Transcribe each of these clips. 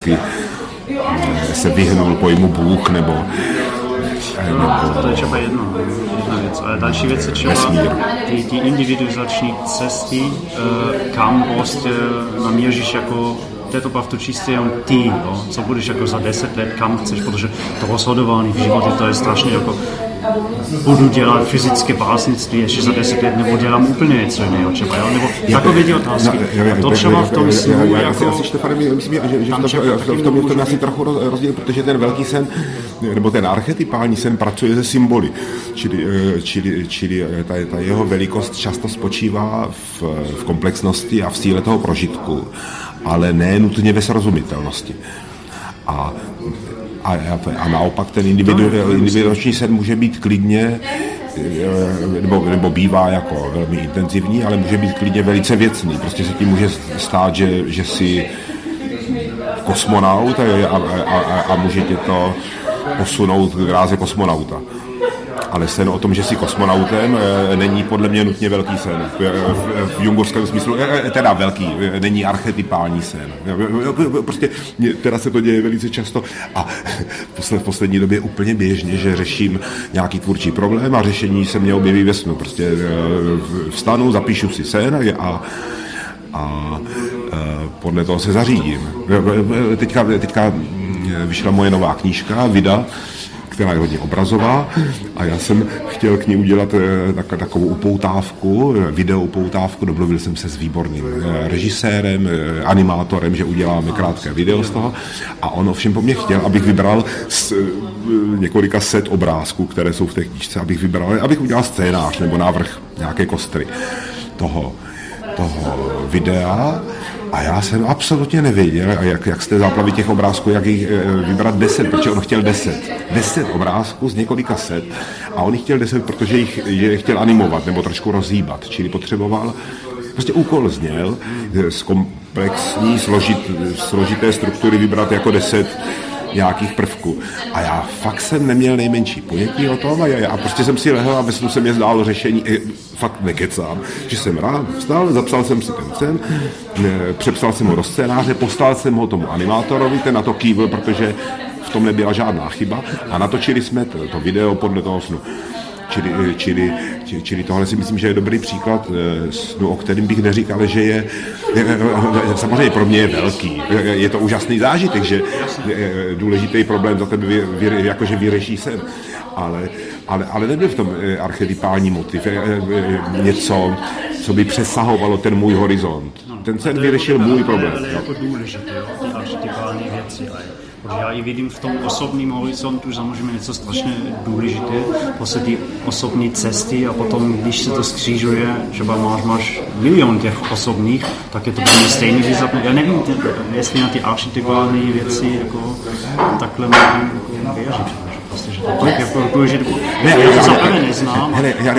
taky se vyhnul pojmu Bůh nebo to je třeba jedna věc. Ale další věc je třeba ty individualizační cesty, kam prostě namíříš jako to je to pravdu čistě jenom ty, jo? Co budeš jako za 10 let, kam chceš, protože to rozhodování v životě to je strašně jako budu dělat fyzické básnictví ještě za 10 let, nebo dělám úplně něco jiného třeba, jo? Nebo takové ty otázky. A to třeba v tom snu jako... Asi Štefane, myslím, že v tom asi trochu rozdíl, protože ten velký sen, nebo ten archetypální sen pracuje se symboly, čili ta jeho velikost často spočívá v komplexnosti a v síle toho prožitku, ale ne nutně ve srozumitelnosti. A naopak ten individuační sen může být klidně, nebo bývá jako velmi intenzivní, ale může být klidně velice věcný. Prostě se tím může stát, že jsi kosmonaut a může tě to posunout k dráze kosmonauta. Ale sen o tom, že jsi kosmonautem, není podle mě nutně velký sen. V jungovském smyslu, teda velký, není archetypální sen. Prostě teda se to děje velice často a v poslední době úplně běžně, že řeším nějaký tvůrčí problém a řešení se mě objeví ve snu. Prostě vstanu, zapíšu si sen a podle toho se zařídím. Teďka vyšla moje nová knížka, Vida, která je hodně obrazová a já jsem chtěl k ní udělat takovou upoutávku, video upoutávku, domluvil jsem se s výborným režisérem, animátorem, že uděláme krátké video z toho a on ovšem po mně chtěl, abych vybral z několika set obrázků, které jsou v té knížce, abych udělal scénář nebo návrh nějaké kostry toho videa. A já jsem absolutně nevěděl, jak z té záplavy těch obrázků, jak jich vybrat 10, protože on chtěl 10 obrázků z několika set a on jich chtěl 10, protože je chtěl animovat nebo trošku rozhýbat, čili potřeboval, prostě úkol zněl z komplexní, složité struktury vybrat jako 10 nějakých prvků. A já fakt jsem neměl nejmenší ponětí o tom a prostě jsem si lehl a ve snu se mě zdálo řešení, fakt nekecám, že jsem rád vstal, zapsal jsem si ten sen, přepsal jsem ho do scénáře, poslal jsem ho tomu animátorovi, ten na to kývl, protože v tom nebyla žádná chyba a natočili jsme to video podle toho snu. Čili tohle si myslím, že je dobrý příklad snu, o kterém bych neříkal, že je samozřejmě pro mě je velký. Je to úžasný zážitek, že důležitý problém za tebe jakože vyřeší sen. Ale nebyl v tom archetypální motiv. Něco, co by přesahovalo ten můj horizont. Ten sen vyřešil můj problém. To je jako důležité, ty archetypální věci. Protože já i vidím v tom osobním horizontu, že samozřejmě něco strašně důležité, prostě ty osobní cesty a potom, když se to skřížuje, třeba máš milion těch osobních, tak je to úplně stejný význam. Já nevím, jestli na ty archetypální věci jako takhle můžu věřit. Prostě, že to je jako důležité. Já to zaprvé neznám,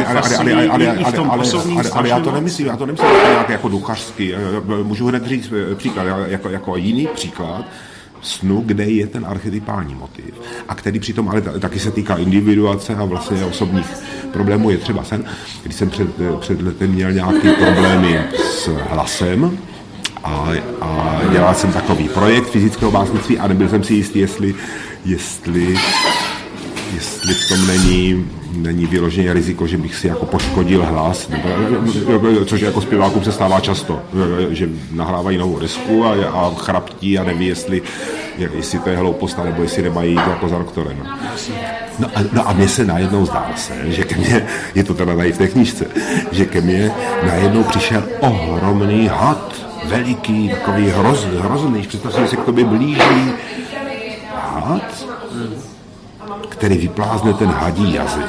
ale já to nemyslím nějak jako duchařský. Můžu hned říct příklad, jako jiný příklad snu, kde je ten archetypální motiv a který přitom ale taky se týká individuace a vlastně osobních problémů, je třeba sen, když jsem před letem měl nějaké problémy s hlasem a dělal jsem takový projekt fyzického básnictví a nebyl jsem si jistý, jestli v tom není vyloženě riziko, že bych si jako poškodil hlas, což jako zpěvákům se stává často, že nahrávají novou desku a chraptí a neví, jestli to je hloupost, nebo jestli nemají jít jako za doktorem. No a mně se najednou zdálo že ke mně, je to teda tady v té knížce, že ke mně najednou přišel ohromný had, veliký, takový hrozný, představ si, že se k tobě blíží had, který vyplázne ten hadí jazyk.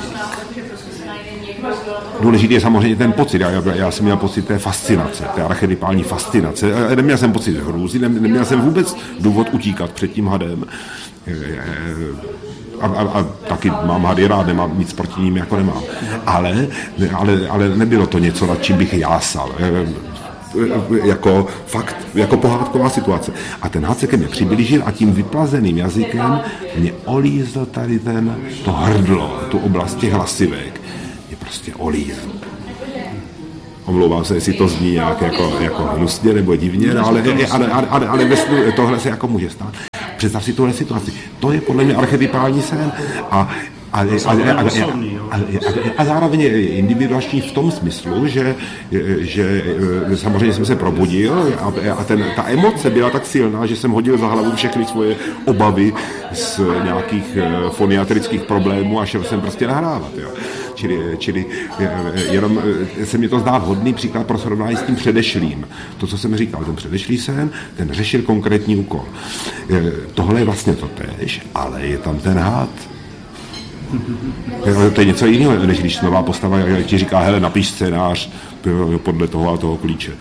Důležitý je samozřejmě ten pocit. Já jsem měl pocit té fascinace, té archetypální fascinace. Neměl jsem pocit hrůzy, neměl jsem vůbec důvod utíkat před tím hadem. A taky mám hady rád, nemám nic proti ním, jako nemám. Ale nebylo to něco, nad čím bych jásal. Jako fakt, jako pohádková situace. A ten had se ke mně přiblížil a tím vyplazeným jazykem mě olízl tady to hrdlo, tu oblast těch hlasivek. Mě prostě olízl. Omlouvám se, jestli to zní nějak jako hnusně nebo divně, ale ve snu tohle se jako může stát. Představ si tuhle situaci. To je podle mě archetypální sen. A zároveň je individuační v tom smyslu, že samozřejmě jsem se probudil a ta emoce byla tak silná, že jsem hodil za hlavu všechny svoje obavy z nějakých foniatrických problémů a šel jsem prostě nahrávat. Jo. Čili jenom se mi to zdá vhodný příklad pro srovnání s tím předešlým. To, co jsem říkal, ten předešlý sen, ten řešil konkrétní úkol. Tohle je vlastně totéž, ale je tam ten had. To je něco jiného, než když nová postava ti říká, hele, napiš scénář podle toho a toho klíče.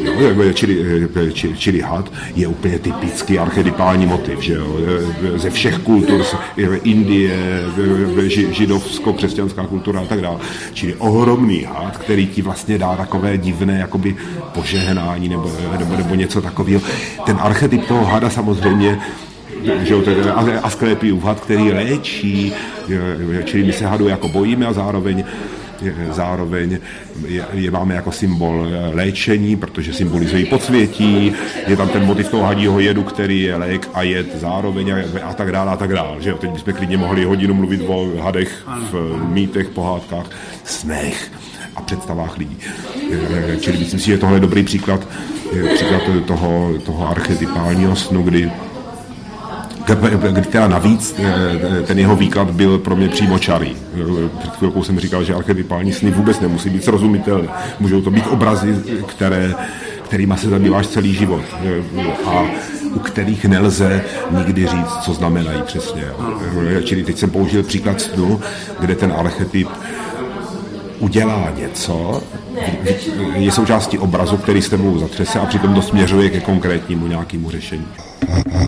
Čili had je úplně typický archetypální motiv, že jo? Ze všech kultur, Indie, židovsko-křesťanská kultura a tak dále. Čili ohromný had, který ti vlastně dá takové divné jakoby požehnání nebo něco takového. Ten archetyp toho hada samozřejmě, že Asklepiův had, který léčí, čili my se hadu jako bojíme a zároveň je máme jako symbol léčení, protože symbolizují podsvětí, je tam ten motiv toho hadího jedu, který je lék a jed zároveň a tak dále. Že jo? Teď bychom klidně mohli hodinu mluvit o hadech v mýtech, pohádkách, snech a představách lidí. Čili myslím si, že tohle je dobrý příklad toho archetypálního snu, kdy teda navíc ten jeho výklad byl pro mě přímočarý. Před chvilkou jsem říkal, že archetypální sny vůbec nemusí být srozumitelné. Můžou to být obrazy, kterýma se zabýváš celý život a u kterých nelze nikdy říct, co znamenají přesně. Čili teď jsem použil příklad snu, kde ten archetyp udělá něco, je součástí obrazu, který s tebou zatřese a přitom to směřuje ke konkrétnímu nějakému řešení.